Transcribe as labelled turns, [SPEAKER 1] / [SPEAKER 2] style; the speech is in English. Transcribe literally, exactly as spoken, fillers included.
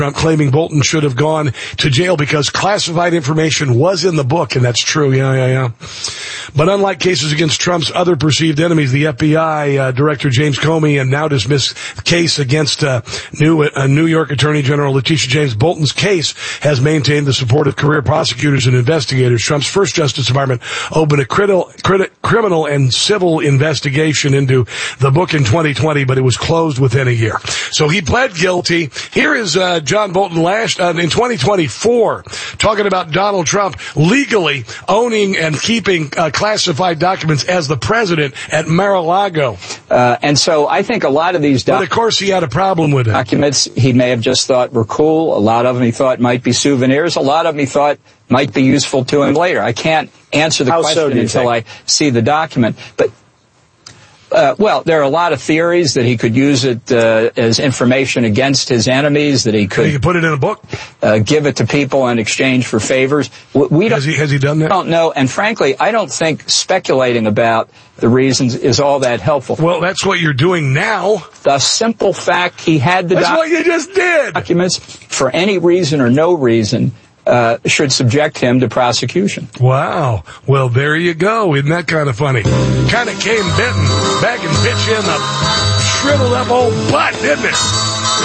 [SPEAKER 1] Trump claiming Bolton should have gone to jail because classified information was in the book, and that's true. Yeah, yeah, yeah. But unlike cases against Trump's other perceived enemies, the F B I uh, Director James Comey and now dismissed case against uh, New uh, New York Attorney General Letitia James. Bolton's case has maintained the support of career prosecutors and investigators. Trump's first Justice Department opened a critical, criti- criminal and civil investigation into the book in twenty twenty, but it was closed within a year. So he pled guilty. Here is uh, John Bolton last uh, in twenty twenty-four talking about Donald Trump legally owning and keeping uh, classified documents as the president at Mar-a-Lago.
[SPEAKER 2] Uh, and so I think a lot of these doc-
[SPEAKER 1] But of course he had a problem with it.
[SPEAKER 2] documents he may have just thought were cool. A lot of them he thought might be souvenirs. A lot of them he thought might be useful to him later. I can't answer the
[SPEAKER 3] How
[SPEAKER 2] question
[SPEAKER 3] so, do you
[SPEAKER 2] until
[SPEAKER 3] think?
[SPEAKER 2] I see the document. But Uh, well, there are a lot of theories that he could use it uh, as information against his enemies, that he could,
[SPEAKER 1] He could put it in a book?
[SPEAKER 2] Uh, give it to people in exchange for favors. We, we
[SPEAKER 1] has, he, has he done that?
[SPEAKER 2] don't know, and frankly, I don't think speculating about the reasons is all that helpful.
[SPEAKER 1] Well, that's what you're doing now.
[SPEAKER 2] The simple fact he had the
[SPEAKER 1] That's
[SPEAKER 2] doc-
[SPEAKER 1] what you just did.
[SPEAKER 2] documents for any reason or no reason Uh, should subject him to prosecution.
[SPEAKER 1] Wow. Well, there you go. Isn't that kind of funny? Kind of came bitten back and bit you in the shriveled up old butt, didn't it?